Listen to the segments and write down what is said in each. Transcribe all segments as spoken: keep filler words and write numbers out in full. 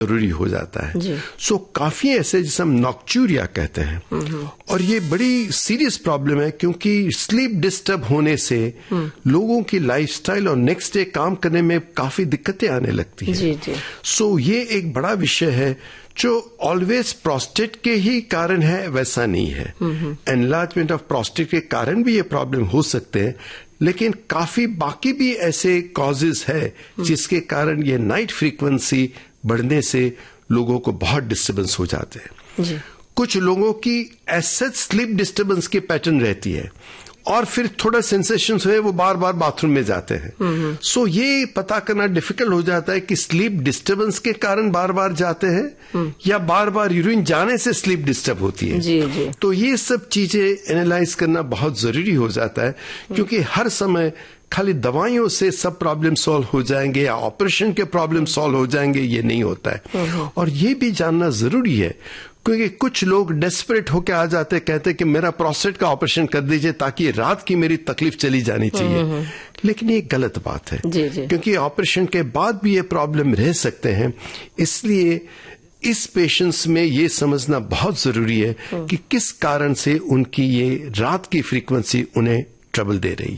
जरूरी हो जाता है। सो so, काफी ऐसे जिसे हम नॉक्चूरिया कहते हैं, और ये बड़ी सीरियस प्रॉब्लम है क्योंकि स्लीप डिस्टर्ब होने से लोगों की लाइफस्टाइल और नेक्स्ट डे काम करने में काफी दिक्कतें आने लगती है। जी जी। सो so, ये एक बड़ा विषय है जो ऑलवेज प्रोस्टेट के ही कारण है वैसा नहीं है। एनलार्जमेंट ऑफ प्रोस्टेट के कारण भी ये प्रॉब्लम हो सकते हैं, लेकिन काफी बाकी भी ऐसे कॉजेज है जिसके कारण ये नाइट फ्रीक्वेंसी बढ़ने से लोगों को बहुत डिस्टर्बेंस हो जाते हैं। जी। कुछ लोगों की एसेट स्लीप डिस्टर्बेंस की पैटर्न रहती है और फिर थोड़ा सेंसेशंस हुए वो बार बार बाथरूम में जाते हैं। सो so, ये पता करना डिफिकल्ट हो जाता है कि स्लीप डिस्टर्बेंस के कारण बार बार जाते हैं या बार बार यूरिन जाने से स्लीप डिस्टर्ब होती है। जी, जी। तो ये सब चीजें एनालाइज करना बहुत जरूरी हो जाता है क्योंकि हर समय खाली दवाइयों से सब प्रॉब्लम सॉल्व हो जाएंगे या ऑपरेशन के प्रॉब्लम सॉल्व हो जाएंगे, ये नहीं होता है। और ये भी जानना जरूरी है क्योंकि कुछ लोग डेस्परेट होकर आ जाते, कहते कि मेरा प्रोस्टेट का ऑपरेशन कर दीजिए ताकि रात की मेरी तकलीफ चली जानी चाहिए, लेकिन ये गलत बात है। जी, जी। क्योंकि ऑपरेशन के बाद भी ये प्रॉब्लम रह सकते हैं। इसलिए इस पेशेंट्स में ये समझना बहुत जरूरी है कि किस कारण से उनकी ये रात की फ्रीक्वेंसी उन्हें ट्रबल दे रही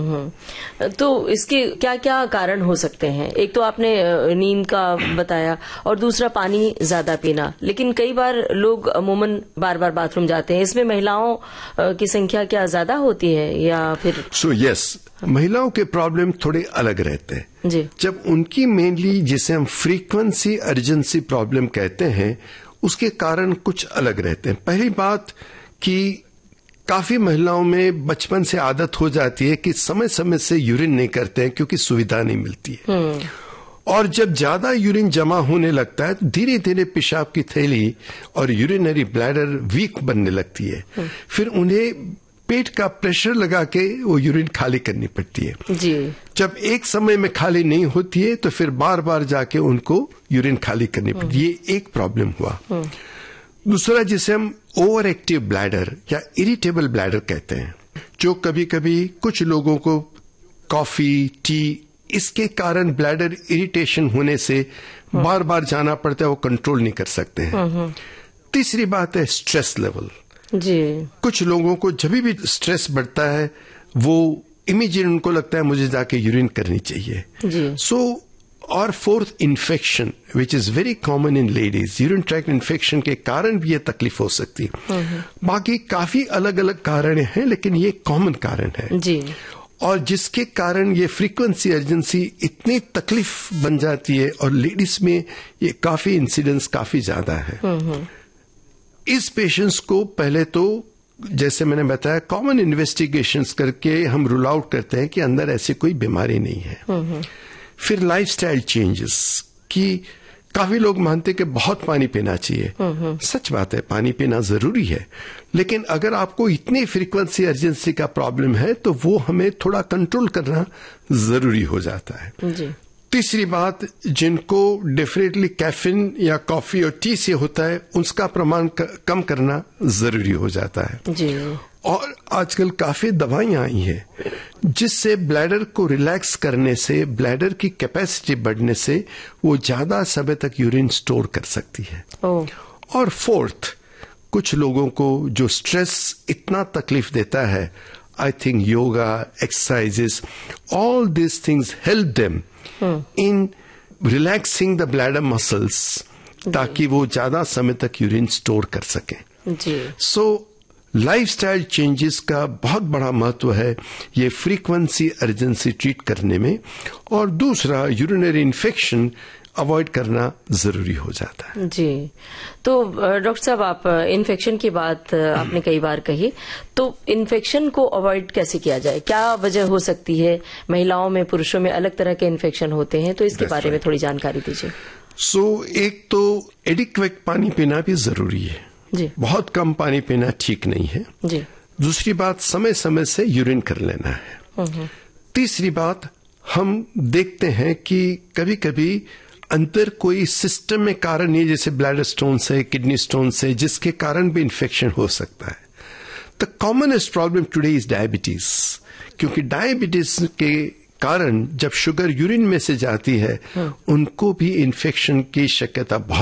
है। तो इसके क्या क्या कारण हो सकते हैं? एक तो आपने नींद का बताया और दूसरा पानी ज्यादा पीना, लेकिन कई बार लोग अमूमन बार बार बाथरूम जाते हैं। इसमें महिलाओं की संख्या क्या ज्यादा होती है या फिर? सो so, यस yes, महिलाओं के प्रॉब्लम थोड़े अलग रहते हैं। जी। जब उनकी मेनली जिसे हम फ्रीक्वेंसी अर्जेंसी प्रॉब्लम कहते हैं उसके कारण कुछ अलग रहते हैं। पहली बात कि काफी महिलाओं में बचपन से आदत हो जाती है कि समय समय से यूरिन नहीं करते हैं क्योंकि सुविधा नहीं मिलती है। और जब ज्यादा यूरिन जमा होने लगता है तो धीरे धीरे पेशाब की थैली और यूरिनरी ब्लैडर वीक बनने लगती है। फिर उन्हें पेट का प्रेशर लगा के वो यूरिन खाली करनी पड़ती है। जी। जब एक समय में खाली नहीं होती है तो फिर बार बार जाके उनको यूरिन खाली करनी पड़ती है। ये एक प्रॉब्लम हुआ। दूसरा जिसे हम ओवर एक्टिव ब्लैडर या इरिटेबल ब्लैडर कहते हैं, जो कभी कभी कुछ लोगों को कॉफी, टी, इसके कारण ब्लैडर इरिटेशन होने से बार बार जाना पड़ता है, वो कंट्रोल नहीं कर सकते हैं। तीसरी बात है स्ट्रेस लेवल। जी। कुछ लोगों को जब भी स्ट्रेस बढ़ता है वो इमीडिएट उनको लगता है मुझे जाके यूरिन करनी चाहिए। जी। सो so, और fourth infection which is very common in ladies, urine tract infection के कारण भी ये तकलीफ हो सकती है। बाकी काफी अलग अलग कारण हैं लेकिन ये कॉमन कारण है। जी। और जिसके कारण ये फ्रीक्वेंसी अर्जेंसी इतनी तकलीफ बन जाती है और लेडीज में ये काफी इंसिडेंस काफी ज्यादा है। इस पेशेंट्स को पहले तो जैसे मैंने बताया कॉमन इन्वेस्टिगेशंस करके हम रूल आउट करते हैं कि अंदर ऐसी कोई बीमारी नहीं है। फिर लाइफस्टाइल चेंजेस कि काफी लोग मानते कि बहुत पानी पीना चाहिए। सच बात है, पानी पीना जरूरी है, लेकिन अगर आपको इतनी फ्रीक्वेंसी अर्जेंसी का प्रॉब्लम है तो वो हमें थोड़ा कंट्रोल करना जरूरी हो जाता है। जी। तीसरी बात, जिनको डेफिनेटली कैफीन या कॉफी और टी से होता है उसका प्रमाण कम करना जरूरी हो जाता है। जी। और आजकल काफी दवाइयां आई हैं जिससे ब्लैडर को रिलैक्स करने से, ब्लैडर की कैपेसिटी बढ़ने से वो ज्यादा समय तक यूरिन स्टोर कर सकती है। ओ। और फोर्थ, कुछ लोगों को जो स्ट्रेस इतना तकलीफ देता है, I think yoga, exercises, all this things help them in relaxing the bladder muscles ताकि वो ज्यादा समय तक यूरिन स्टोर कर सकें। जी। सो लाइफस्टाइल चेंजेस का बहुत बड़ा महत्व है ये फ्रीक्वेंसी अर्जेंसी ट्रीट करने में। और दूसरा, यूरिनरी इन्फेक्शन अवॉइड करना जरूरी हो जाता है। जी। तो डॉक्टर साहब, आप इन्फेक्शन की बात आपने कई बार कही, तो इन्फेक्शन को अवॉइड कैसे किया जाए? क्या वजह हो सकती है? महिलाओं में, पुरुषों में अलग तरह के इन्फेक्शन होते हैं, तो इसके बारे में थोड़ी जानकारी दीजिए। सो so, एक तो एडिक्वेट पानी पीना भी जरूरी है। जी। बहुत कम पानी पीना ठीक नहीं है। जी। दूसरी बात, समय समय से यूरिन कर लेना है। तीसरी बात, हम देखते हैं कि कभी कभी अंदर कोई सिस्टम में कारण नहीं, जैसे ब्लैडर स्टोन से, किडनी स्टोन से, जिसके कारण भी इन्फेक्शन हो सकता है। The commonest problem today is diabetes, क्योंकि डायबिटीज के कारण जब शुगर यूरिन में से जाती है उनको भी इन्फेक्शन की शक्यता बहुत